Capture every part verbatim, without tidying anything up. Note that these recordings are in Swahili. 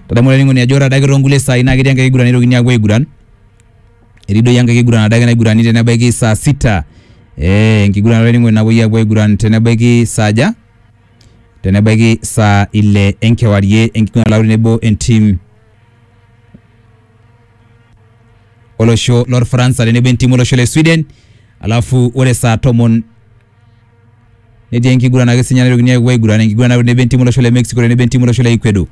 tadamula ningoni ajora dagirongule saa ina gidi anga guran irogini agwe guran irido yanga guran adagana guran ite nabagi saa sita eh ngiguran ningoni naboya agwe guran tenabagi saja tenabagi saa ile enke wariye engiguran lawri nebo en team olosho lor France ne ben team olosho le Sweden alafu ore saa tomon ne dengi gurana ga sinyana rogni agwe gurana ngi gurana ne ben team olosho le Mexico ne ben team olosho le Ecuador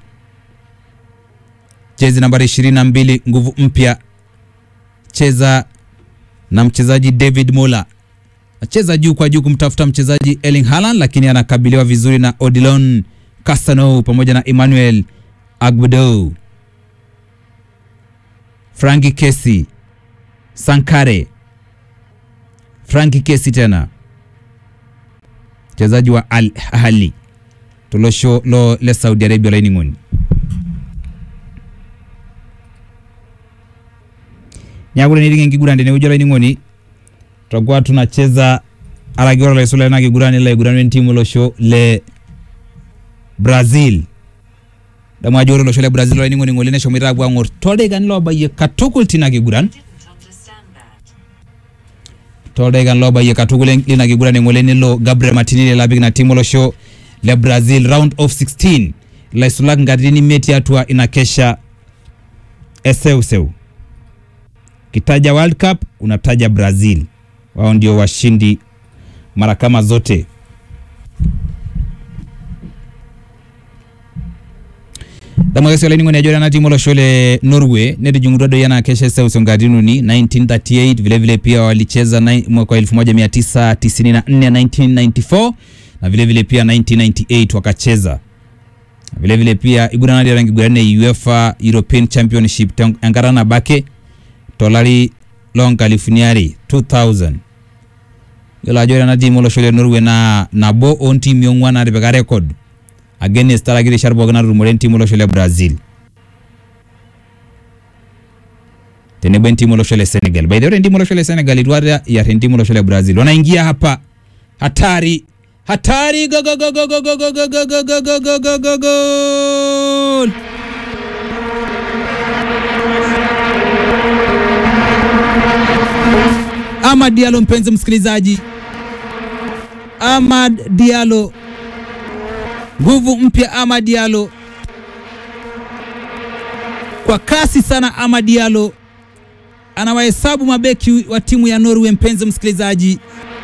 jezi nambari ishirini na mbili nguvu mpya cheza na mchezaji David Mola acheza juu kwa juu kumtafuta mchezaji Erling Haaland lakini anakabiliwa vizuri na Odilon Castano pamoja na Emmanuel Agbado Frankie Kessie Sankare Frankie Kessie tena mchezaji wa Al Ahly tulosho lo le Saudi Arabia la ningoni nyagule niringe ngigurande ne ujola ningoni tutakuwa tunacheza alagora la Isola na ngigurane la ngigurane timu losho le Brazil damwa joro losho le Brazil la ningoni ngolene shomira bwa ngor tode gan lo baye katukulti na ngiguran tode gan lo baye katukulti na ngigurane ngolene lo Gabriel Martinelli la big na timu losho le Brazil round of sixteen la Isola ngadini meti atua inakesha eseu kitaja World Cup unataja Brazil wao ndio washindi mara kama zote damagasi wala ningoni ajora na timu loshole Norway nedi jungurado yana kesha seuso ngadinu ni nineteen thirty-eight vile vile pia walicheza mwaka elfu moja mia tisa tisini na nne nineteen ninety-four na vile vile pia nineteen ninety-eight wakacheza vile vile pia igurana dia rangi gurane UEFA European Championship angarana bake Tolari long Californiari two thousand yola jora na timu loshole Norway na nabo on team yongwana rebeka record against Talagiri Sharbo na rumoren timu loshole Brazil teneben timu loshole Senegal by the way timu loshole Senegal itwara ya timu loshole Brazil wanaingia hapa hatari hatari go go go go go go go go go go go go go go go Amad Diallo mpenzi msikilizaji Amad Diallo nguvu mpya Amad Diallo kwa kasi sana Amad Diallo anawahesabu mabeki wa timu ya Norway mpenzi msikilizaji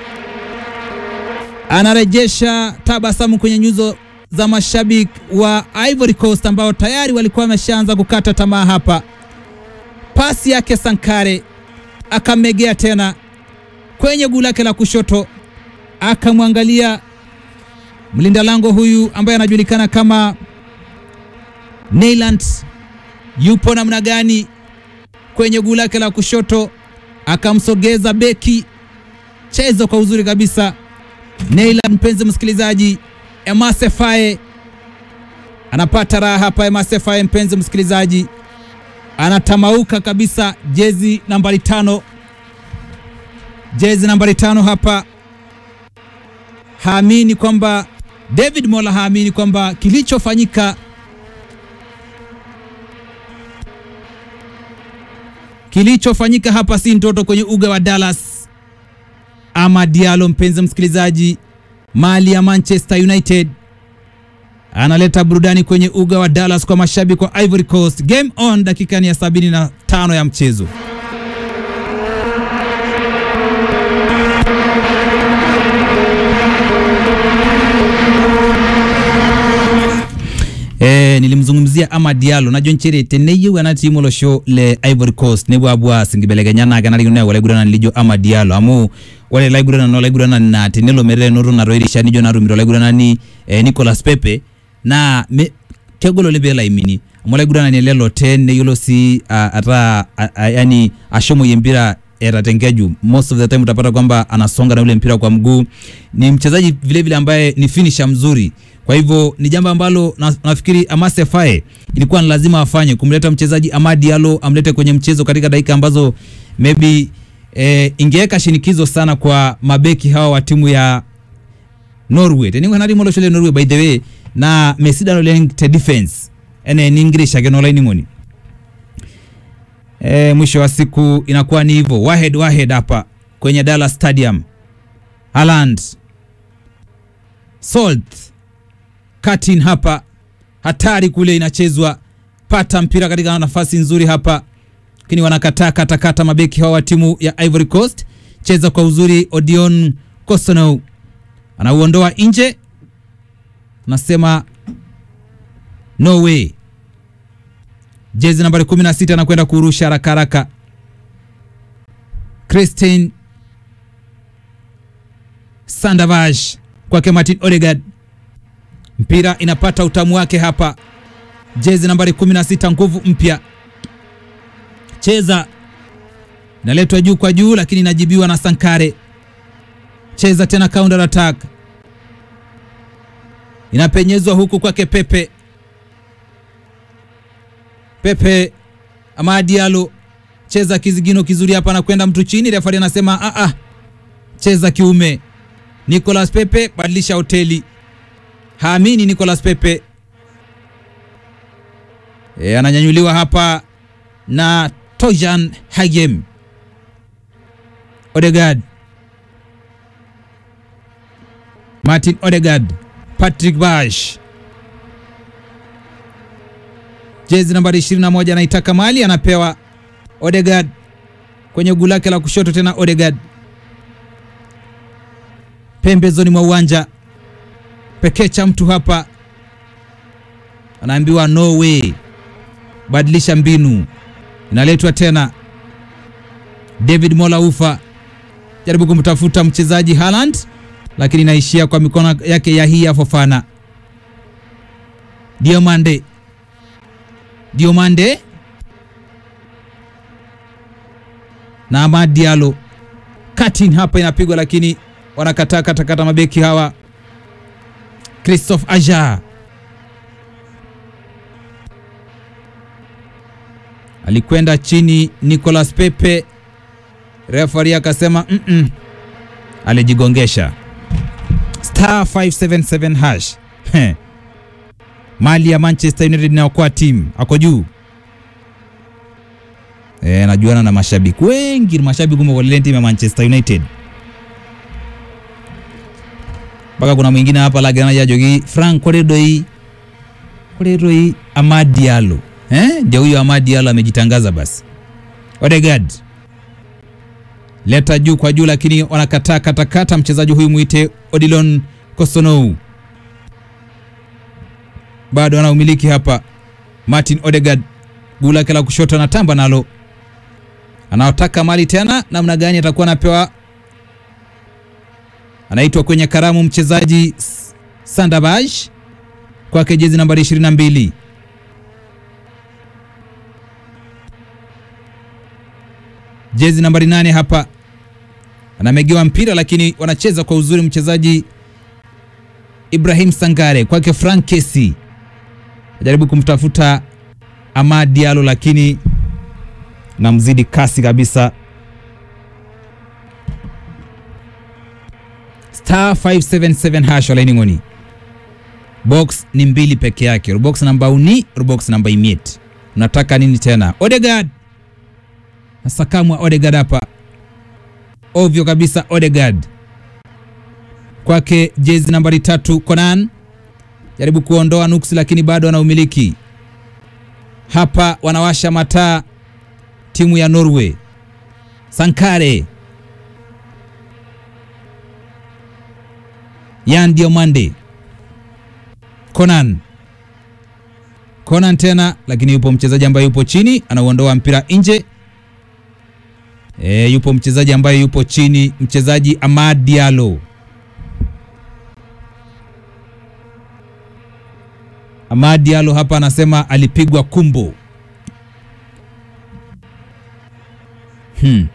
anarejesha tabasamu kwenye nyuso za mashabiki wa Ivory Coast ambao tayari walikuwa wameshaanza kukata tamaa hapa pasi yake Sankare akamegea tena kwenye gula lake la kushoto akamwangalia mlinda lango huyu ambaye anajulikana kama Neyland yupo namna gani kwenye gula lake la kushoto akamsogeza beki chezo kwa uzuri kabisa Neyland mpenzi msikilizaji Emase Faye anapata raha hapa Emase Faye mpenzi msikilizaji anatamauka kabisa jezi nambari tano jezi nambari tano hapa haamini kwamba David Mola haamini kwamba kilichofanyika kilichofanyika hapa si ndoto kwenye uga wa Dallas Amad Diallo mpenzi msikilizaji mali ya Manchester United analeta burudani kwenye uga wa Dallas kwa mashabiki wa Ivory Coast game on dakika ni ya sabini na tano ya mchezo Eh nilimzungumzia Amad Diallo na John Chere teneyo wana timu lo show le Ivory Coast nebo abwa singibeleganyana kana ligune wale gurana lijo Amad Diallo amu wale la gurana no la gurana na tenelo merere no na roirisha ni jona rumiro la gurana ni eh, Nicolas Pepe na me, kegolo lebela imini amole gurana ni lelo ten yolo si uh, ata uh, uh, yani ashomo yembira era tengeju most of the time utapata kwamba anasonga na ule mpira kwa mguu ni mchezaji vile vile ambaye ni finisher mzuri kwa hivyo ni jambo ambalo na, nafikiri Emase Faye ilikuwa ni lazima afanye kumleta mchezaji Amad Diallo amlete kwenye mchezo katika dakika ambazo maybe eh, ingeweka shinikizo sana kwa mabeki hawa wa timu ya Norway. Teningo hanari molo shule Norway by the way na Messi Danoleng te defense ene ningirisha genola iningoni. Eh, mwisho wa siku inakuwa ni hivyo. Wahed Wahed hapa kwenye Dallas Stadium. Haaland. Salt. Cutting hapa. Hatari kule inachezwa. Pata mpira katika nafasi nzuri hapa. Lakini wanakataa kata kata mabeki hawa wa timu ya Ivory Coast. Cheza kwa uzuri Odion Kosonou. Anauondoa nje. Nasema no way. Jezi nambari kumi na sita anakwenda kurusha haraka haraka. Christine Sandavaj kwake Martin Odegaard. Mpira inapata utamu wake hapa. Jezi nambari kumi na sita nguvu mpya. Cheza inaletwa juu kwa juu lakini inajibiwa na Sankare. Cheza tena counter attack. Inapenyezwa huku kwake Pepe. Pepe Amad Diallo. Cheza kizigino kizuri hapa na kwenda mtu chini. Referee anasema a a. Cheza kiume. Nicolas Pepe badilisha hoteli. Haamini Nicolas Pepe. E, ananyanyuliwa hapa na Tojan Hagem. Odegaard. Martin Odegaard. Patrick Bash. Jezi nambari ishirini na moja anaitaka mali, anapewa Odegaard kwenye gula lake la kushoto tena Odegaard. Pembezoni mwa uwanja. Pekecha mtu hapa. Anaambiwa no way. Badilisha mbinu. Inaletwa tena David Mola Ufa. Jaribu kumtafuta mchezaji Haaland lakini inaishia kwa mikono yake Yahia Fofana. Diomande. Diomande na Amad Diallo. Cutting hapa inapigwa lakini wanakataa kata kata mabeki hawa. Christophe Aja alikwenda chini Nicolas Pepe. Referee akasema mm -mm. Alijigongesha. Star five seven seven hash. Mali ya Manchester United na kwa team ako juu. Eh, najuana na mashabiki wengi, mashabiki kumo kwa timu ya Manchester United. Baka kuna mwingine hapa la gana ya jogi Frank Koredoi. Koredoi Amad Diallo. Eh? Ndio huyo Amad Diallo amejitangaza basi. Odegaard. Leta juu kwa juu lakini wanakataa kata kata mchezaji huyu muite Odilon Kosonou. Bado ana umiliki hapa Martin Odegaard. Gula lake la kushoto na tamba nalo. Anaotaka mali tena, namna gani atakuwa anapewa? Anaitwa kwenye karamu mchezaji Sandabaj kwake jezi nambari ishirini na mbili. Jezi nambari nane hapa. Anamegewa mpira lakini wanacheza kwa uzuri mchezaji Ibrahim Sangare kwake Frank Kesi. Ajaribu kumtafuta Amad Diallo lakini namzidi kasi kabisa. Star five seven seven hash wala iningoni. Box ni mbili peke yake. Box namba uni, box namba imiet. Unataka nini tena? Odegaard. Nasakamwa Odegaard hapa. Ovyo kabisa Odegaard. Kwake jezi nambari tatu Conan. Jaribu kuondoa nuksi lakini bado anaumiliki. Hapa wanawasha mataa timu ya Norway. Sankare. Yan Diomande. Conan. Conan tena lakini yupo mchezaji ambaye yupo chini, anauondoa mpira nje. E, yupo mchezaji ambaye yupo chini, mchezaji Amad Diallo. Amad Diallo hapa anasema alipigwa kumbo. Hmm.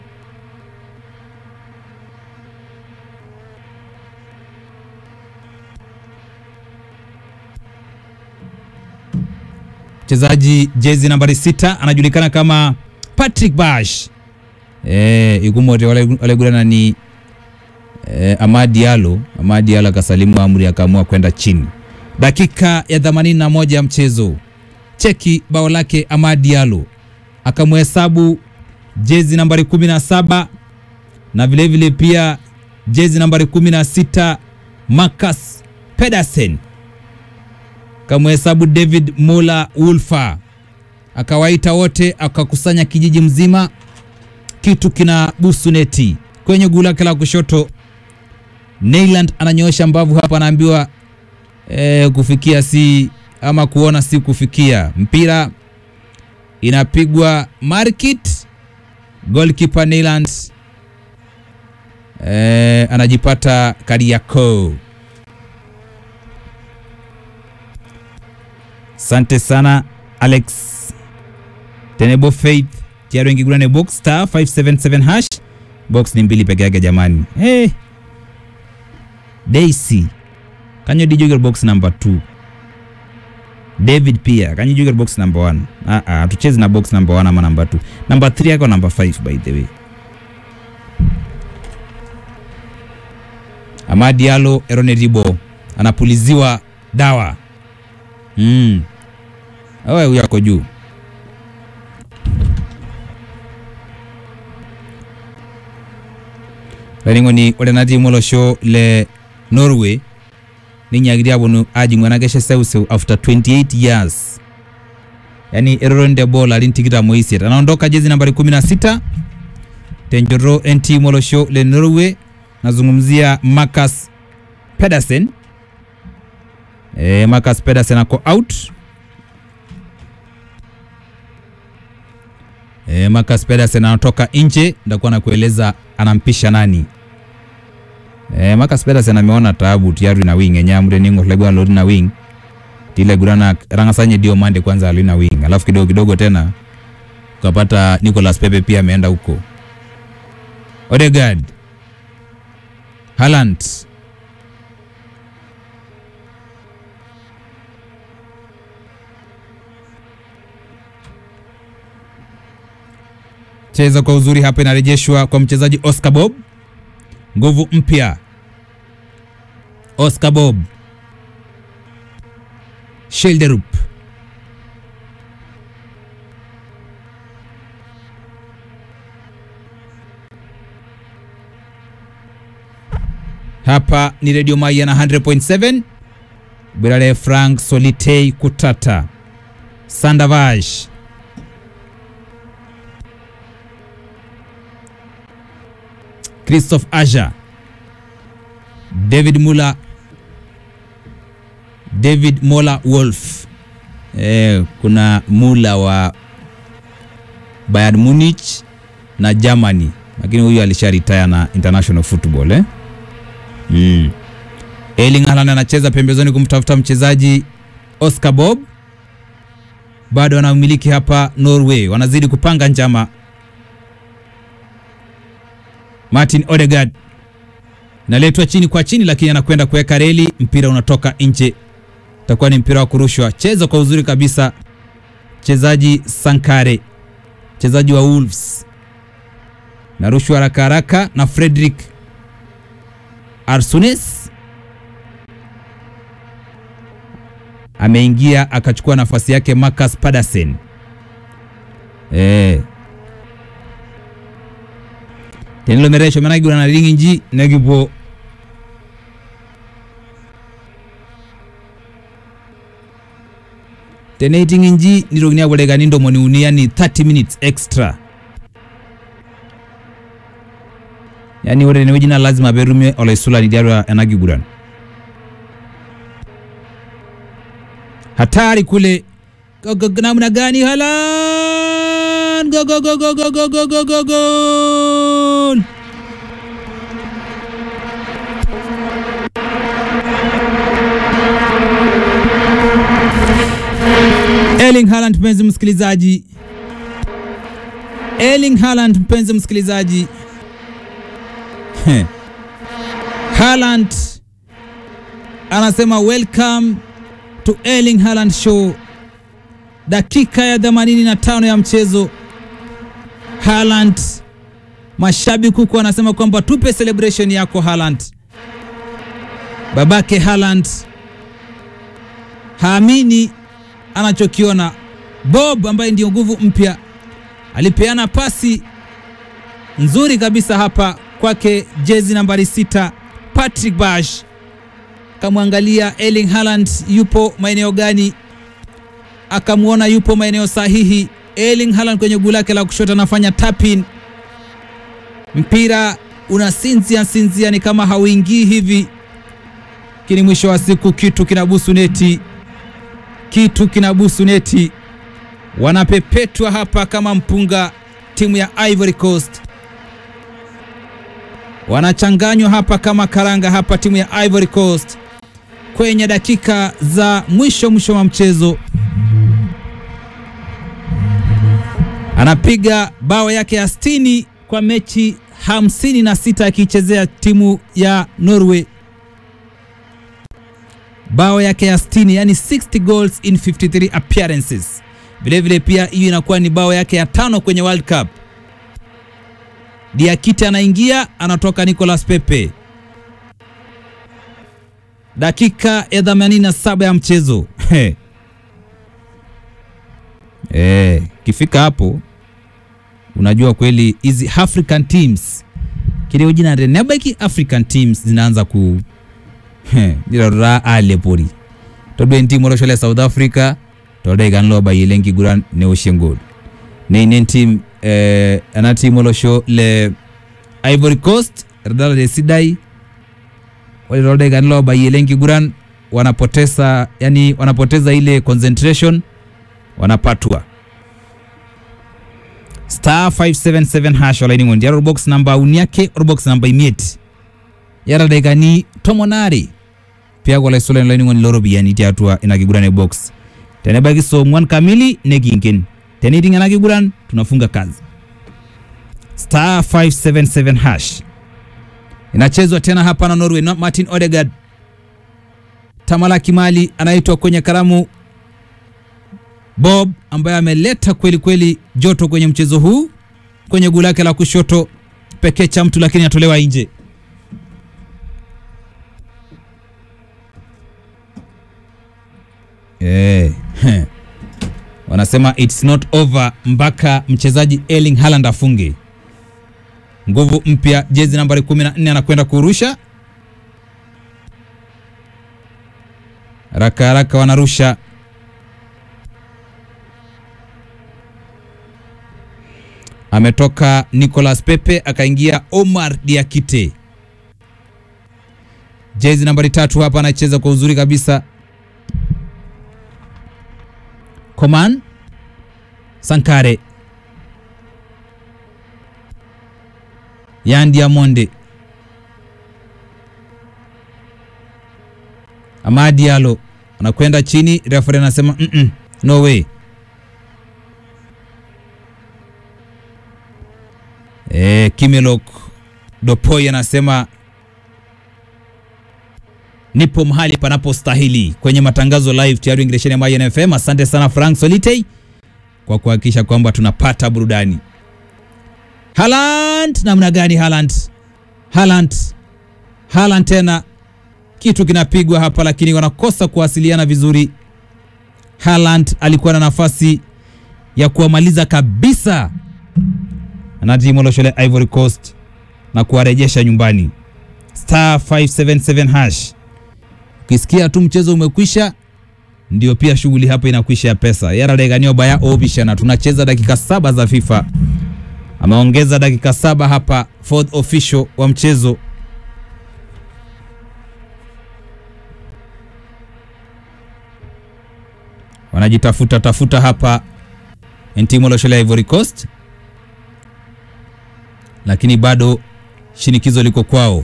Mchezaji jezi nambari sita anajulikana kama Patrick Bash. Eh, igumote wale wale gulana ni eh, Amad Diallo. Amad Diallo akasalimu amri akaamua kwenda chini. Dakika ya themanini na moja ya mchezo. Cheki bao lake Amad Diallo, akamhesabu jezi nambari kumi na saba na vile vile pia jezi nambari kumi na sita Marcus Pedersen, akamhesabu David Mola Wolfer, akawaita wote, akakusanya kijiji mzima, kitu kina busu neti kwenye gula kila kushoto. Neyland ananyoosha mbavu hapa, anaambiwa eh, kufikia si ama kuona si kufikia. Mpira inapigwa Markit, goalkeeper Neyland eh, anajipata Kariako. Sante sana Alex Tenebo Faith Tiaro ingigurane box star five seven seven hash. Box ni mbili peke yake jamani. Hey Daisy, can you do box number two? David pia, can you do box number one? Ah ah, tucheze na box number one ama number two. Number three yako number five by the way. Amad Diallo Eroneribo anapuliziwa dawa. Mm. Awe huyu yako juu. Laringo ni olenati molosho le Norway ni nyagiria bonu aji mwana gesha seusu after twenty-eight years. Yani eronde bola alintikita Moise. Anaondoka jezi nambari kumi na sita. Tenjoro N T molosho le Norway, nazungumzia Marcus Pedersen. Eh, Marcus Pedersen ako out. Eh, Marcus Pedersen anatoka nje, ndakuwa na kueleza anampisha nani. Eh, Marcus Pedersen ameona taabu tiaru na wing nyamure ningo legwa lodi na wing. Tile gurana rangasanye dio mande kwanza alina wing. Alafu kidogo kidogo tena ukapata Nicolas Pepe pia ameenda huko. Odegaard, Haaland, cheza kwa uzuri hapa, inarejeshwa kwa mchezaji Oscar Bob. Nguvu mpya Oscar Bob, Schilderup, hapa ni Radio Maya na one hundred point seven. Birale Frank Solitei Kutata, Sandavaj, Christophe Aja, David Mula, David Mola Wolf. Eh, kuna Mula wa Bayern Munich na Germany, lakini huyu alisharetire na international football eh. Mm. Erling Haaland anacheza pembezoni kumtafuta mchezaji Oscar Bob. Bado wanamiliki hapa Norway, wanazidi kupanga njama. Martin Odegaard naletwa chini kwa chini, lakini anakwenda kuweka reli, mpira unatoka nje. Itakuwa ni mpira wa kurushwa. Cheza kwa uzuri kabisa mchezaji Sankare, mchezaji wa Wolves. Narushwa haraka haraka na Frederick Arsunes, ameingia akachukua nafasi yake Marcus Pedersen. Eh. Tenilo meresho managura na ringi nji negipo. Teneting nji niroginia bolega nindo moni unia ni thirty minutes extra. Yani wale ni wejina lazima berume ole sula ni diarwa anagiguran. Hatari kule. Go go go namna gani Haaland. Go go go go go go go go go go. Erling Haaland mpenzi msikilizaji. Erling Haaland mpenzi msikilizaji. Haaland anasema welcome to Erling Haaland show. Dakika ya themanini na tano ya mchezo. Haaland, mashabiki huko wanasema kwamba tupe celebration yako Haaland. Babake Haaland haamini anachokiona. Bob ambaye ndio nguvu mpya alipeana pasi nzuri kabisa hapa kwake jezi nambari sita Patrick Bash. Kamwangalia Erling Haaland yupo maeneo gani, akamuona yupo maeneo sahihi. Erling Haaland kwenye gula lake la kushoto anafanya tapping, mpira unasinzia sinzia ni kama hauingii hivi, kini mwisho wa siku kitu kinabusu neti, kitu kinabusu neti. Wanapepetwa hapa kama mpunga timu ya Ivory Coast, wanachanganywa hapa kama karanga hapa timu ya Ivory Coast kwenye dakika za mwisho mwisho wa mchezo. Anapiga bao yake ya sitini kwa mechi hamsini na sita akichezea timu ya Norway. Bao yake ya sitini, yani sixty goals in fifty-three appearances. Vile vile pia hiyo inakuwa ni bao yake ya tano kwenye World Cup. Diakite anaingia, anatoka Nicolas Pepe. Dakika ya themanini na saba ya mchezo. Eh, kifika hapo unajua kweli hizi African teams kile jina renebaki African teams zinaanza ku ndirora alepori. Tobe team oroshole South Africa tode ganlo ba yelengi guran ne oshengol. Ne ne team eh ana team orosho le Ivory Coast radala de sidai wale rode ganlo ba yelengi guran wanapoteza, yani wanapoteza ile concentration, wanapatwa. Star five seven seven hash wala ni ndio box number uniake or box number imeti yara degani tomonari pia wala sole line ngoni lorobi yani tiatua inakigurane box tena bagi so mwan kamili negingen tena dinga nakiguran tunafunga kazi. Star five seven seven hash inachezwa tena hapa na Norway. Martin Odegaard, Tamala Kimali anaitwa kwenye karamu. Bob ambaye ameleta kweli kweli joto kwenye mchezo huu kwenye gula lake la kushoto pekee cha mtu, lakini atolewa nje. Eh, wanasema it's not over mpaka mchezaji Erling Haaland afunge. Nguvu mpya jezi nambari kumi na nne anakwenda kurusha. Haraka haraka wanarusha. Ametoka Nicolas Pepe akaingia Omar Diakite. Jezi nambari tatu hapa anacheza kwa uzuri kabisa. Coman Sankare, Yan Diamonde, Amad Diallo anakwenda chini, referee anasema mm -mm, no way. Eh, Kimelok Dopoi anasema nipo mahali panapostahili kwenye matangazo live tayari ingilesheni ya Mayan F M. Asante sana Frank Solitei kwa kuhakikisha kwamba tunapata burudani. Haaland, namna gani Haaland? Haaland. Haaland tena kitu kinapigwa hapa lakini wanakosa kuwasiliana vizuri. Haaland alikuwa na nafasi ya kuwamaliza kabisa anajimoloshole Ivory Coast na kuwarejesha nyumbani. Star five seven seven hash. Ukisikia tu mchezo umekwisha ndio pia shughuli hapa inakwisha ya pesa. Yara leganio baya obishana. Tunacheza dakika saba za FIFA. Ameongeza dakika saba hapa fourth official wa mchezo. Wanajitafuta tafuta hapa Entimoloshole Ivory Coast, lakini bado shinikizo liko kwao.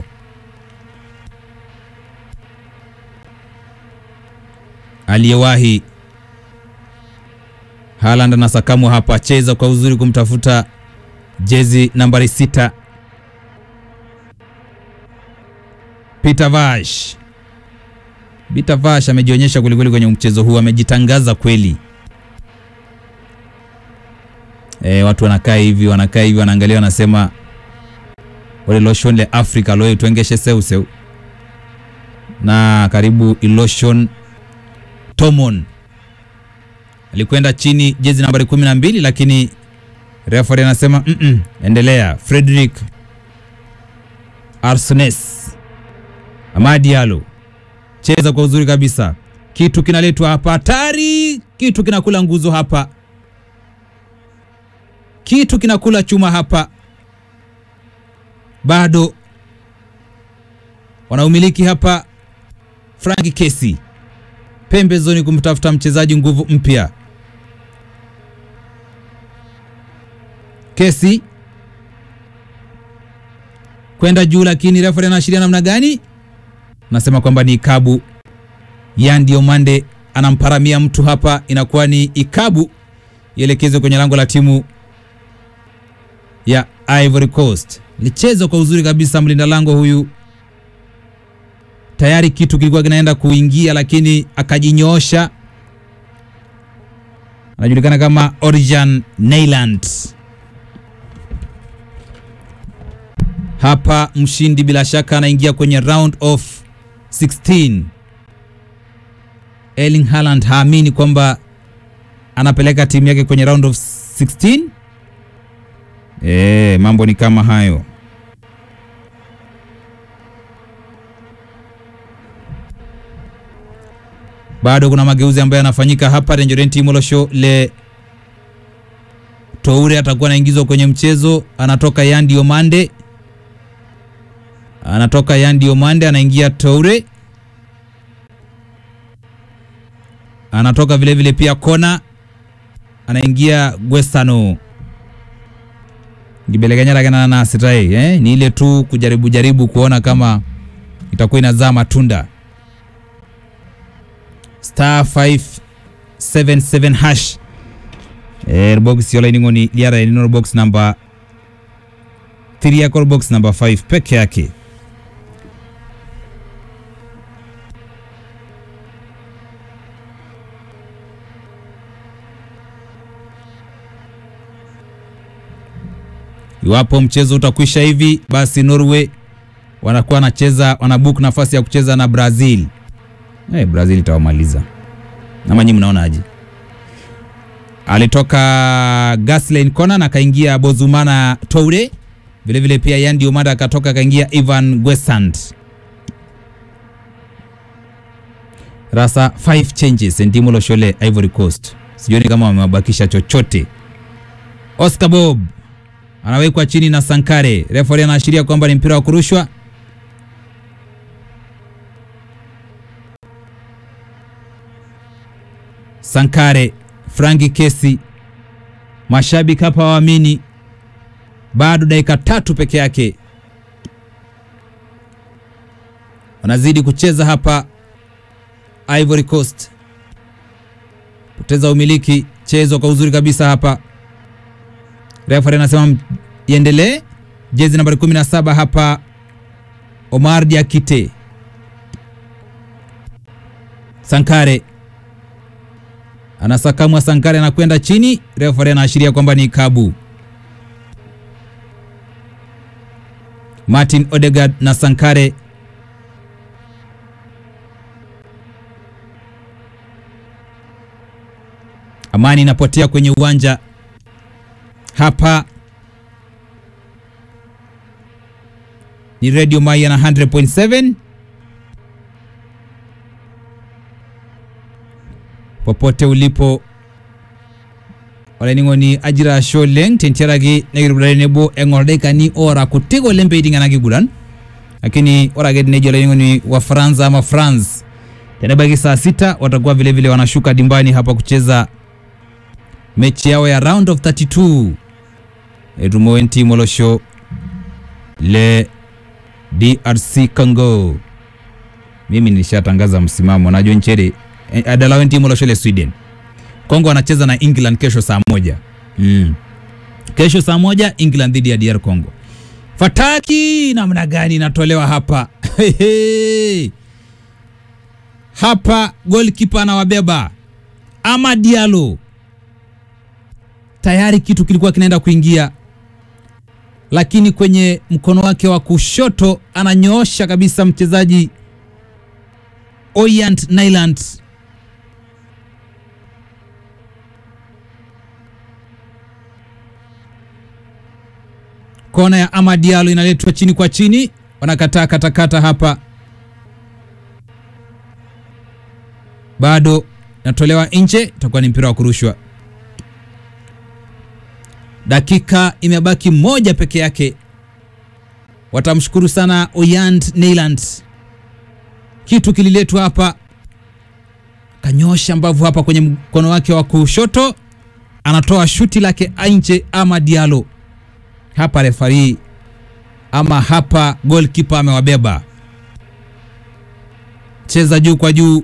Aliyewahi Haaland na Sakamu hapa cheza kwa uzuri kumtafuta jezi nambari sita Peter Vash. Peter Vash amejionyesha kweli kwenye mchezo huu, amejitangaza kweli. Eh, watu wanakaa hivi, wanakaa hivi, wanaangalia wanasema wale lotion le Africa loe tuengeshe seu seu. Na karibu ilotion Tomon alikwenda chini jezi nambari kumi na mbili, lakini referee anasema mm -mm, endelea. Frederick Arsenes Amad Diallo, cheza kwa uzuri kabisa. Kitu kinaletwa hapa, hatari, kitu kinakula nguzo hapa, kitu kinakula chuma hapa. Bado wanaumiliki hapa Frank Kesi, pembezoni kumtafuta mchezaji nguvu mpya. Kesi kwenda juu, lakini referee anaashiria namna gani? Nasema kwamba ni ikabu. Yandi Omande anamparamia mtu hapa, inakuwa ni ikabu, ielekezwe kwenye lango la timu ya Ivory Coast. Lichezo kwa uzuri kabisa mlinda lango huyu. Tayari kitu kilikuwa kinaenda kuingia, lakini akajinyoosha. Anajulikana kama Orjan Neyland. Hapa mshindi bila shaka anaingia kwenye round of sixteen. Erling Haaland haamini kwamba anapeleka timu yake kwenye round of sixteen. Eh, mambo ni kama hayo. Bado kuna mageuzi ambayo yanafanyika hapa. Renjorenti Molosho le Toure atakuwa anaingizwa kwenye mchezo. Anatoka Yandi Omande. Anatoka Yandi Omande, anaingia Toure. Anatoka vile vile pia Kona, anaingia Guesano. Gibeleganya lakini na Sitai, eh, ni ile tu kujaribu jaribu kuona kama itakuwa inazaa matunda. Star five seven seven hash. Eh, box yola ningo ni liara ni box number three ya box number five peke yake. Iwapo mchezo utakwisha hivi, basi Norway wanakuwa wanacheza, wanabook nafasi ya kucheza na Brazil. Eh, Brazil itawamaliza. Nama nyinyi mnaona aje? Alitoka Gaslane Kona na kaingia Bozumana Toure. Vile vile pia Yandi Omanda akatoka kaingia Ivan Guesant. Rasa five changes en timu Loshole Ivory Coast. Sijioni kama wamebakisha chochote. Oscar Bob anawekwa chini na Sankare. Referee anaashiria kwamba ni mpira wa kurushwa. Sankare, Frank Kesi. Mashabiki hapa waamini. Bado dakika tatu peke yake. Wanazidi kucheza hapa Ivory Coast. Poteza umiliki, chezo kwa uzuri kabisa hapa. Referee anasema iendelee. Jezi nambari kumi na saba hapa Omar Diakite. Sankare anasakamwa, Sankare anakwenda chini. Referee anaashiria kwamba ni kabu. Martin Odegaard na Sankare. Amani inapotea kwenye uwanja hapa. Ni Radio Maya na one hundred point seven. Popote ulipo, wale ningoni ajira Sholeng tencheragi negirubulale nebo engordeka ni ora kutigo lembe idinga nagigulan. Lakini ora gedi nejo wale ningoni wa France ama France. Tenebagi saa sita watakuwa vile vile wanashuka dimbani hapa kucheza mechi yao ya round of thirty-two. Edumowenti Molosho le D R C Congo. Mimi nilishatangaza msimamo, najua nchere Adalawenti Molosho le Sweden. Kongo anacheza na England kesho saa moja. Mm. Kesho saa moja England dhidi ya D R Congo. Fataki namna gani inatolewa hapa? Hapa goalkeeper anawabeba Amad Diallo. Tayari kitu kilikuwa kinaenda kuingia, lakini kwenye mkono wake wa kushoto ananyoosha kabisa mchezaji Orjan Neyland. Kona ya Amad Diallo inaletwa chini kwa chini, wanakataa katakata hapa. Bado natolewa nje, itakuwa ni mpira wa kurushwa. Dakika imebaki moja peke yake. Watamshukuru sana Oyand Neyland. Kitu kililetwa hapa, kanyosha mbavu hapa kwenye mkono wake wa kushoto, anatoa shuti lake nje Amad Diallo. Hapa referee ama hapa goalkeeper amewabeba. Cheza juu kwa juu,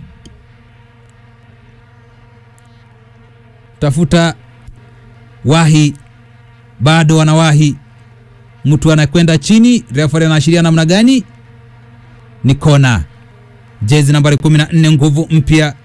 tafuta wahi, bado wanawahi. Mtu anakwenda chini, referee anaashiria namna gani? Ni kona. Jezi nambari kumi na nne nguvu mpya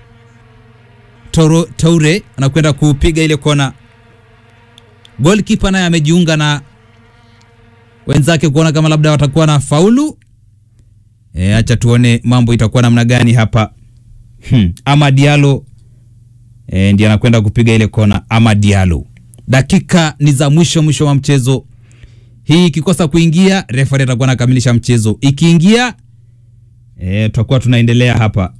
Toro Toure anakwenda kupiga ile kona. Goalkeeper naye amejiunga na wenzake kuona kama labda watakuwa na faulu. E, acha tuone mambo itakuwa namna gani hapa. Hmm. Amad Diallo e, ndiye anakwenda kupiga ile kona. Amad Diallo. Dakika ni za mwisho mwisho wa mchezo. Hii ikikosa kuingia, referee atakuwa anakamilisha mchezo. Ikiingia, eh tutakuwa tunaendelea hapa.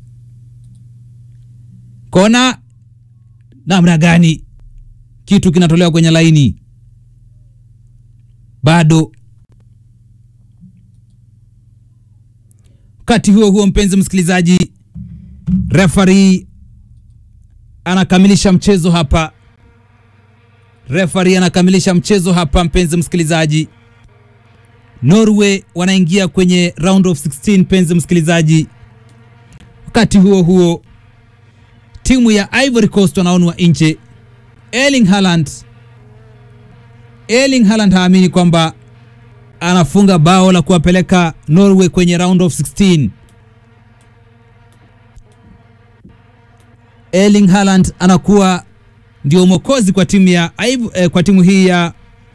Kona namna gani? Kitu kinatolewa kwenye laini. Bado. Wakati huo huo, mpenzi msikilizaji, referee anakamilisha mchezo hapa. Referee anakamilisha mchezo hapa, mpenzi msikilizaji. Norway wanaingia kwenye round of sixteen, mpenzi msikilizaji. Wakati huo huo, timu ya Ivory Coast wanaonwa nje. Erling Haaland Erling Haaland haamini kwamba anafunga bao la kuwapeleka Norway kwenye round of sixteen. Erling Haaland anakuwa ndio mwokozi kwa timu ya eh, kwa timu hii ya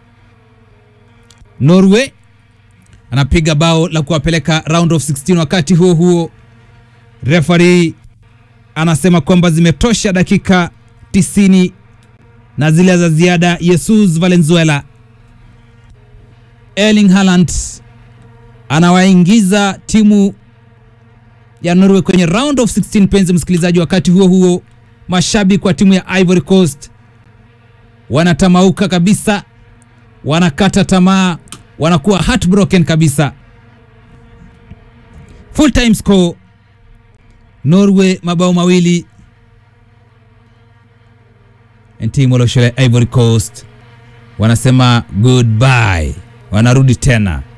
Norway. Anapiga bao la kuwapeleka round of sixteen. Wakati huo huo, referee anasema kwamba zimetosha dakika tisini na zile za ziada. Jesus Valenzuela, Erling Haaland anawaingiza timu ya Norway kwenye round of sixteen, penzi msikilizaji. Wakati huo huo, mashabiki wa timu ya Ivory Coast wanatamauka kabisa, wanakata tamaa, wanakuwa heartbroken kabisa. Full time score, Norway mabao mawili, and timu ya Ivory Coast wanasema goodbye, wanarudi tena.